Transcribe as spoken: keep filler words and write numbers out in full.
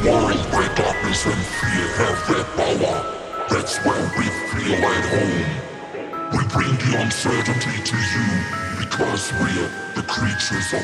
world where darkness and fear have their power. That's where we feel at home. We bring the uncertainty to you because we're the creatures of